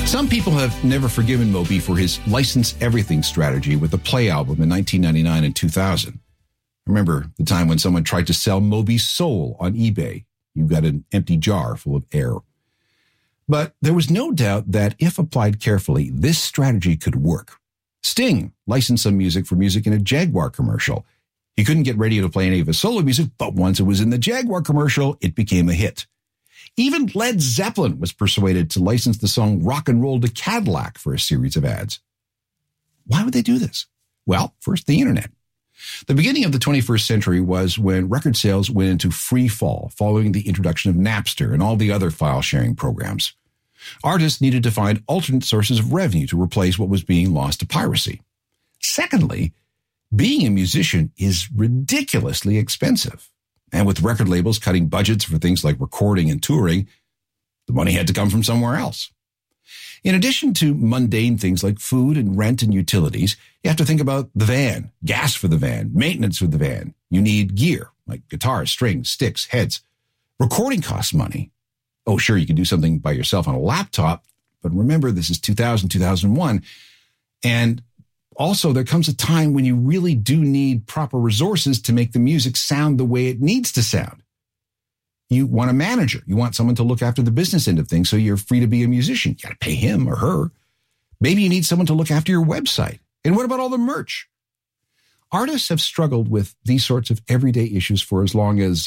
Some people have never forgiven Moby for his license everything strategy with the Play album in 1999 and 2000. Remember the time when someone tried to sell Moby's soul on eBay? You got an empty jar full of air. But there was no doubt that if applied carefully, this strategy could work. Sting licensed some music for music in a Jaguar commercial. He couldn't get radio to play any of his solo music, but once it was in the Jaguar commercial, it became a hit. Even Led Zeppelin was persuaded to license the song Rock and Roll to Cadillac for a series of ads. Why would they do this? Well, first, the internet. The beginning of the 21st century was when record sales went into free fall following the introduction of Napster and all the other file sharing programs. Artists needed to find alternate sources of revenue to replace what was being lost to piracy. Secondly, being a musician is ridiculously expensive. And with record labels cutting budgets for things like recording and touring, the money had to come from somewhere else. In addition to mundane things like food and rent and utilities, you have to think about the van, gas for the van, maintenance for the van. You need gear like guitars, strings, sticks, heads. Recording costs money. Oh, sure, you can do something by yourself on a laptop, but remember, this is 2000, 2001. And also, there comes a time when you really do need proper resources to make the music sound the way it needs to sound. You want a manager. You want someone to look after the business end of things so you're free to be a musician. You got to pay him or her. Maybe you need someone to look after your website. And what about all the merch? Artists have struggled with these sorts of everyday issues for as long as,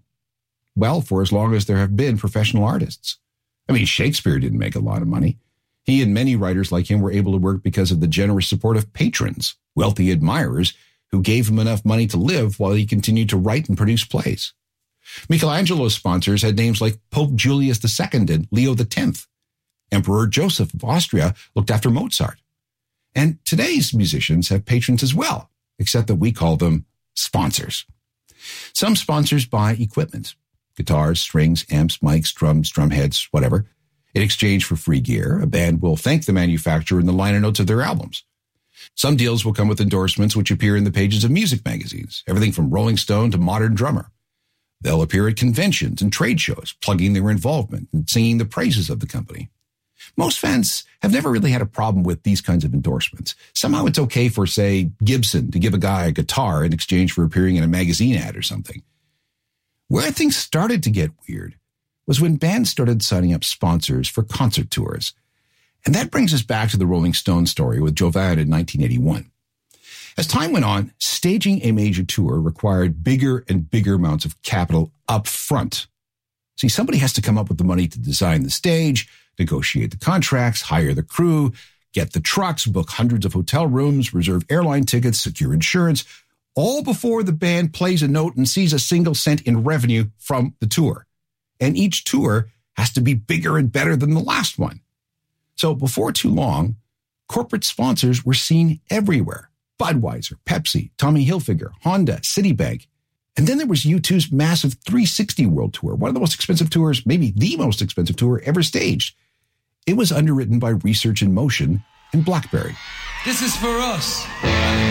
for as long as there have been professional artists. I mean, Shakespeare didn't make a lot of money. He and many writers like him were able to work because of the generous support of patrons, wealthy admirers, who gave him enough money to live while he continued to write and produce plays. Michelangelo's sponsors had names like Pope Julius II and Leo X. Emperor Joseph of Austria looked after Mozart. And today's musicians have patrons as well, except that we call them sponsors. Some sponsors buy equipment, guitars, strings, amps, mics, drums, drum heads, whatever. In exchange for free gear, a band will thank the manufacturer in the liner notes of their albums. Some deals will come with endorsements which appear in the pages of music magazines, everything from Rolling Stone to Modern Drummer. They'll appear at conventions and trade shows, plugging their involvement and singing the praises of the company. Most fans have never really had a problem with these kinds of endorsements. Somehow it's okay for, say, Gibson to give a guy a guitar in exchange for appearing in a magazine ad or something. Where things started to get weird was when bands started signing up sponsors for concert tours. And that brings us back to the Rolling Stone story with Jovan in 1981. As time went on, staging a major tour required bigger and bigger amounts of capital up front. See, somebody has to come up with the money to design the stage, negotiate the contracts, hire the crew, get the trucks, book hundreds of hotel rooms, reserve airline tickets, secure insurance, all before the band plays a note and sees a single cent in revenue from the tour. And each tour has to be bigger and better than the last one. So before too long, corporate sponsors were seen everywhere. Budweiser, Pepsi, Tommy Hilfiger, Honda, Citibank. And then there was U2's massive 360 World Tour, one of the most expensive tours, maybe the most expensive tour ever staged. It was underwritten by Research in Motion and BlackBerry. This is for us.